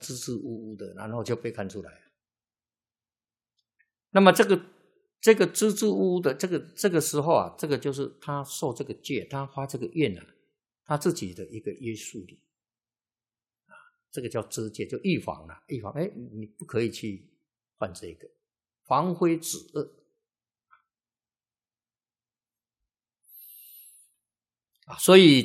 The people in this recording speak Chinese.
支支吾吾的，然后就被看出来了。那么这个支支吾吾的这个时候啊，这个就是他受这个戒，他发这个愿啊，他自己的一个约束力啊，这个叫遮戒，就预防了，预防。你不可以去犯这个，防非止恶啊。所以